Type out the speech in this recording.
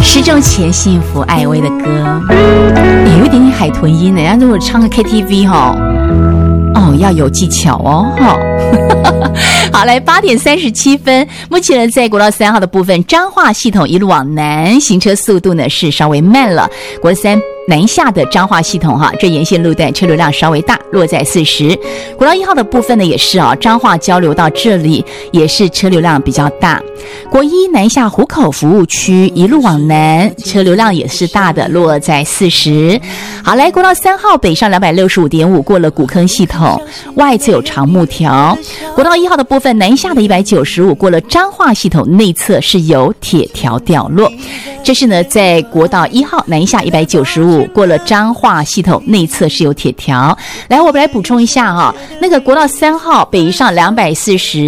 施仲前幸福艾薇的歌，也有一点点海豚音的。然后如果唱个 KTV 要有技巧好，来8点37分，目前呢在国道3号的部分，彰化系统一路往南，行车速度呢是稍微慢了。国道3南下的彰化系统这沿线路段车流量稍微大，落在40。国道1号的部分呢也是彰化交流到这里也是车流量比较大。国1南下湖口服务区一路往南，车流量也是大的，落在40。好，来国道3号北上265.5，过了古坑系统，外侧有长木条。国道1号的部分南下的195，过了彰化系统，内侧是有铁条掉落。这是呢在国道1号南下195，过了彰化系统，内侧是有铁条。来，我们来补充一下那个国道3号北上240